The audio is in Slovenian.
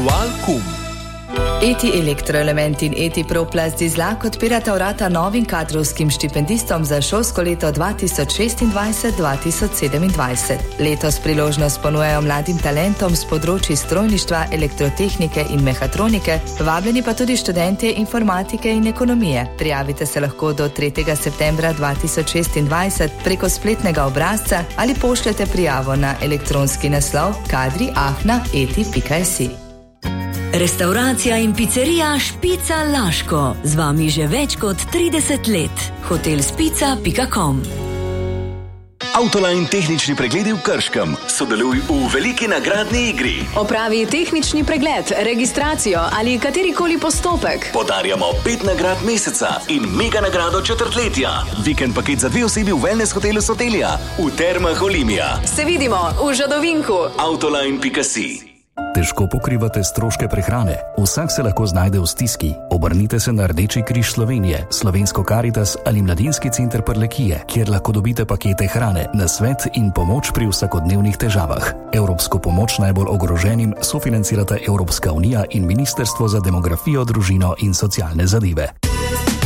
Dual-Kum. ETI Elektroelement in ETI ProPlast Dizlak odpirata vrata novim kadrovskim štipendistom za šolsko leto 2026-2027. Letos priložnost ponujajo mladim talentom z področji strojništva, elektrotehnike in mehatronike, vabljeni pa tudi študentje informatike in ekonomije. Prijavite se lahko do 3. septembra 2026 preko spletnega obrazca ali pošljete prijavo na elektronski naslov kadri@eti.si. Restauracija in pizzerija Špica Laško. Z vami že več kot 30 let. hotelspica.com. Autoline tehnični pregledi v Krškem. Sodeluj v veliki nagradni igri. Opravi tehnični pregled, registracijo ali katerikoli postopek. Podarjamo 5 nagrad meseca in mega nagrado četrtletja. Vikend paket za 2 osebi v wellness hotelu Sotelija v Termah Olimia. Se vidimo v Žadovinku. Autoline.si. Težko pokrivate stroške prehrane? Vsak se lahko znajde v stiski. Obrnite se na Rdeči križ Slovenije, Slovensko Karitas ali Mladinski center Prlekije, kjer lahko dobite pakete hrane, nasvet in pomoč pri vsakodnevnih težavah. Evropsko pomoč najbolj ogroženim sofinancirata Evropska unija in Ministrstvo za demografijo, družino in socialne zadeve.